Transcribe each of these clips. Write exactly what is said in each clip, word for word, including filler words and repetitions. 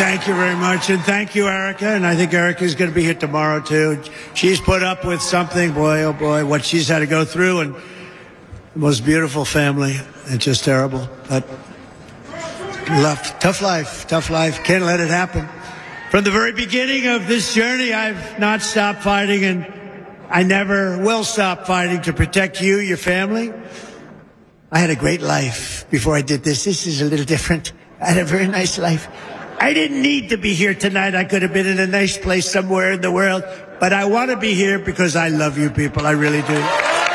Thank you very much, and thank you, Erica. And I think Erica's going to be here tomorrow, too. She's put up with something, boy, oh boy, what she's had to go through, and the most beautiful family. It's just terrible. But tough, tough life, tough life. Can't let it happen. From the very beginning of this journey, I've not stopped fighting, and I never will stop fighting to protect you, your family. I had a great life before I did this. This is a little different. I had a very nice life. I didn't need to be here tonight. I could have been in a nice place somewhere in the world. But I want to be here because I love you people. I really do.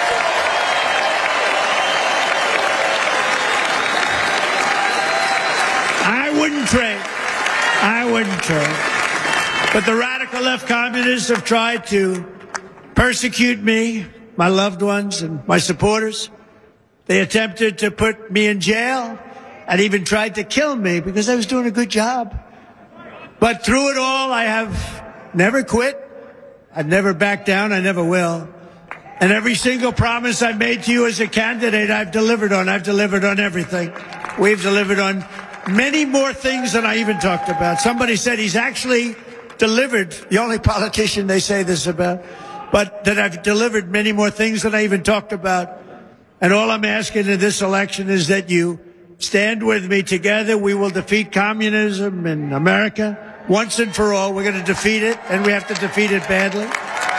I wouldn't trade. I wouldn't trade. But the radical left communists have tried to persecute me, my loved ones, and my supporters. They attempted to put me in jail and even tried to kill me because I was doing a good job. But through it all, I have never quit. I've never backed down. I never will. And every single promise I made to you as a candidate, I've delivered on. I've delivered on everything. We've delivered on many more things than I even talked about. Somebody said he's actually delivered, the only politician they say this about, but that I've delivered many more things than I even talked about. And all I'm asking in this election is that you stand with me. Together we will defeat communism in America once and for all. We're going to defeat it, and we have to defeat it badly.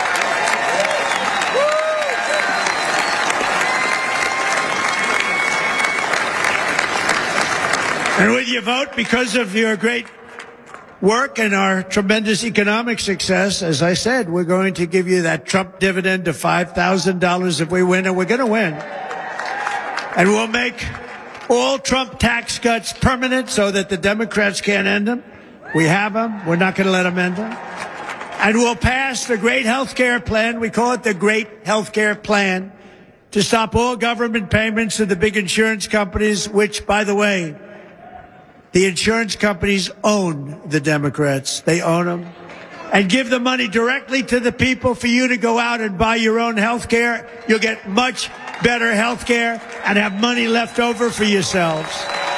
And with your vote, because of your great work and our tremendous economic success, as I said, we're going to give you that Trump dividend of five thousand dollars if we win, and we're going to win. And we'll make all Trump tax cuts permanent so that the Democrats can't end them. We have them. We're not going to let them end them. And we'll pass the great health care plan. We call it the great health care plan to stop all government payments to the big insurance companies, which, by the way, the insurance companies own the Democrats. They own them. And give the money directly to the people for you to go out and buy your own health care. You'll get much better health care and have money left over for yourselves.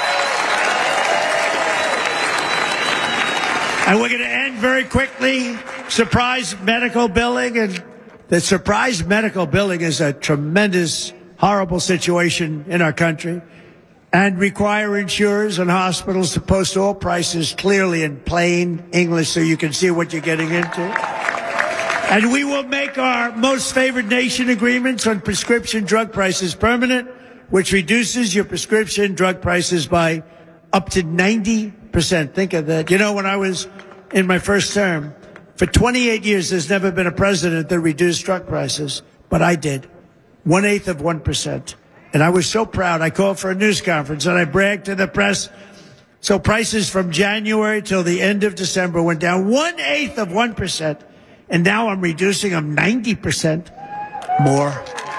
And we're going to end very quickly surprise medical billing. And the surprise medical billing is a tremendous, horrible situation in our country, and require insurers and hospitals to post all prices clearly in plain English so you can see what you're getting into. And we will make our most favored nation agreements on prescription drug prices permanent, which reduces your prescription drug prices by up to ninety percent. Think of that. You know, when I was in my first term, for twenty-eight years, there's never been a president that reduced drug prices, but I did. One-eighth of one percent. And I was so proud. I called for a news conference and I bragged to the press. So prices from January till the end of December went down one-eighth of one percent. And now I'm reducing them ninety percent more.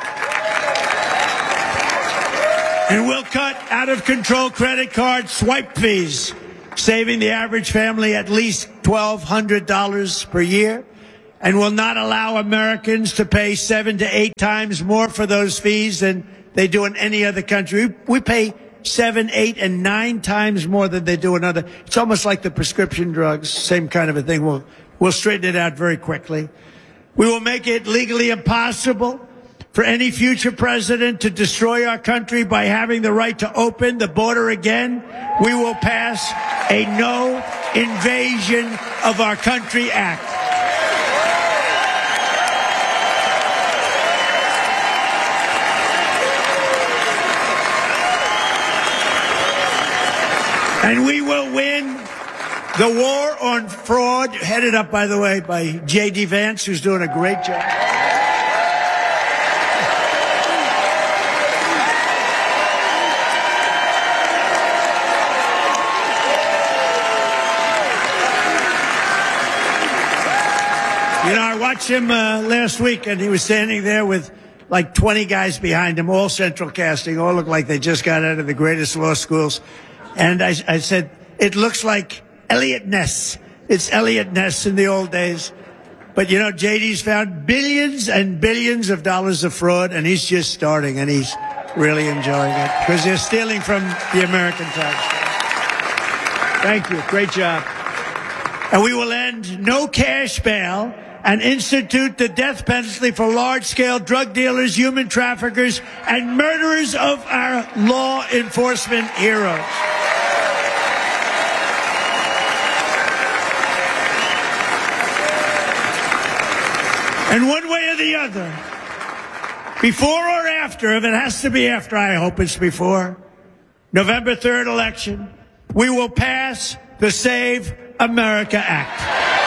And we'll cut out-of-control credit card swipe fees, saving the average family at least twelve hundred dollars per year. And will not allow Americans to pay seven to eight times more for those fees than they do in any other country. We, we pay seven, eight, and nine times more than they do in other. It's almost like the prescription drugs, same kind of a thing. We'll, we'll straighten it out very quickly. We will make it legally impossible for any future president to destroy our country by having the right to open the border again. We will pass a No Invasion of Our Country Act. And we will win the war on fraud, headed up, by the way, by J D Vance, who's doing a great job. You know, I watched him uh, last week, and he was standing there with like twenty guys behind him, all central casting, all look like they just got out of the greatest law schools. And I, I said, it looks like Elliot Ness. It's Elliot Ness in the old days. But, you know, J D's found billions and billions of dollars of fraud, and he's just starting, and he's really enjoying it because they're stealing from the American taxpayer. Thank you. Great job. And we will end no cash bail and institute the death penalty for large-scale drug dealers, human traffickers, and murderers of our law enforcement heroes. And one way or the other, before or after, if it has to be after, I hope it's before, November third election, we will pass the Save America Act.